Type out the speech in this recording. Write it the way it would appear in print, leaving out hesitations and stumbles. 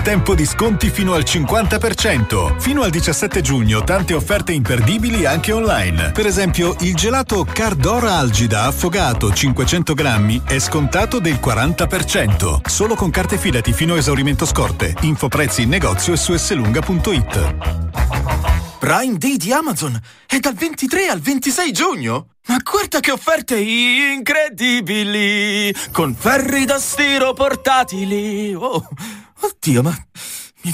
Tempo di sconti fino al 50%. Fino al 17 giugno tante offerte imperdibili anche online. Per esempio, il gelato Cardora Algida affogato 500 grammi è scontato del 40%. Solo con carte Fidati fino a esaurimento scorte. Info prezzi in negozio e su slunga.it. Prime Day di Amazon è dal 23 al 26 giugno. Ma guarda che offerte incredibili! Con ferri da stiro portatili. Oh, oddio, ma